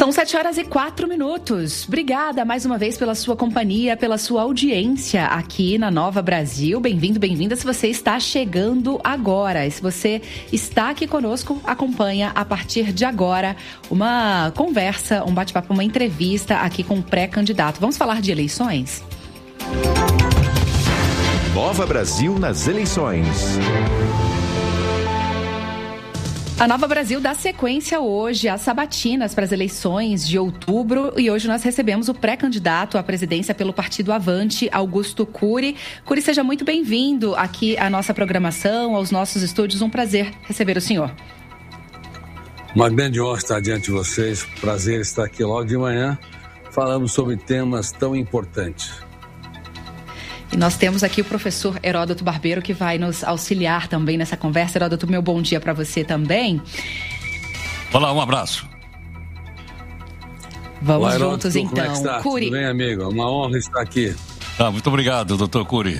São 7h04. Obrigada mais uma vez pela sua companhia, pela sua audiência aqui na Nova Brasil. Bem-vindo, bem-vinda se você está chegando agora. E se você está aqui conosco, acompanha a partir de agora uma conversa, um bate-papo, uma entrevista aqui com um pré-candidato. Vamos falar de eleições? Nova Brasil nas eleições. A Nova Brasil dá sequência hoje às sabatinas para as eleições de outubro e hoje nós recebemos o pré-candidato à presidência pelo Partido Avante, Augusto Cury. Cury, seja muito bem-vindo aqui à nossa programação, aos nossos estúdios. Um prazer receber o senhor. Uma grande honra estar diante de vocês. Prazer estar aqui logo de manhã. Falamos sobre temas tão importantes. E nós temos aqui o professor Heródoto Barbeiro, que vai nos auxiliar também nessa conversa. Heródoto, meu bom dia para você também. Olá, um abraço. Vamos Olá, juntos, Heródoto, então. Como é que está? Cury. Tudo bem, amigo? É uma honra estar aqui. Muito obrigado, doutor Cury.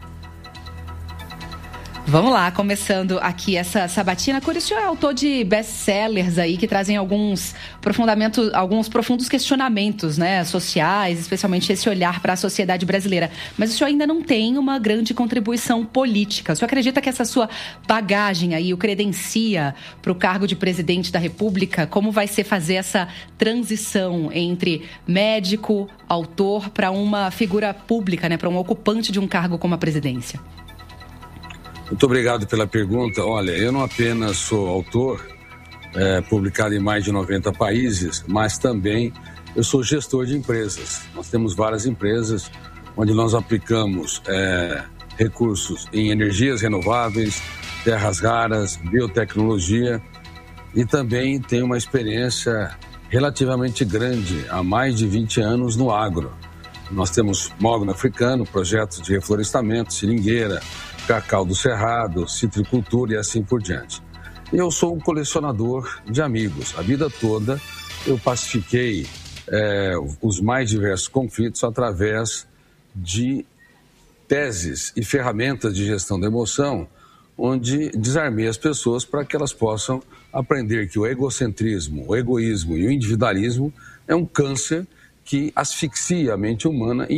Vamos lá, começando aqui essa sabatina. Cury, o senhor é autor de best-sellers aí que trazem alguns profundos questionamentos, né, sociais, especialmente esse olhar para a sociedade brasileira. Mas o senhor ainda não tem uma grande contribuição política. O senhor acredita que essa sua bagagem aí o credencia para o cargo de presidente da República? Como vai ser fazer essa transição entre médico, autor, para uma figura pública, né, para um ocupante de um cargo como a presidência? Muito obrigado pela pergunta. Olha, eu não apenas sou autor, publicado em mais de 90 países, mas também eu sou gestor de empresas. Nós temos várias empresas onde nós aplicamos recursos em energias renováveis, terras raras, biotecnologia e também tenho uma experiência relativamente grande, há mais de 20 anos no agro. Nós temos mogno africano, projetos de reflorestamento, seringueira, cacau do cerrado, citricultura e assim por diante. Eu sou um colecionador de amigos. A vida toda eu pacifiquei os mais diversos conflitos através de teses e ferramentas de gestão da emoção, onde desarmei as pessoas para que elas possam aprender que o egocentrismo, o egoísmo e o individualismo é um câncer que asfixia a mente humana